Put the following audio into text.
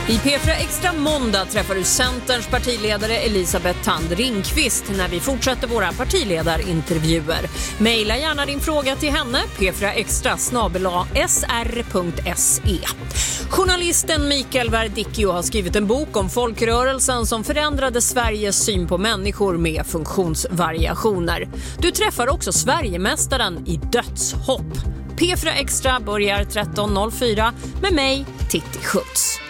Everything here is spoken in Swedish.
I P4 Extra måndag träffar du Centerns partiledare Elisabeth Thand Ringqvist när vi fortsätter våra partiledarintervjuer. Maila gärna din fråga till henne, p4extra@sr.se. Journalisten Mikael Verdicchio har skrivit en bok om folkrörelsen som förändrade Sveriges syn på människor med funktionsvariationer. Du träffar också Sverigemästaren i dödshopp. P4 Extra börjar 13.04 med mig, Titti Schutz.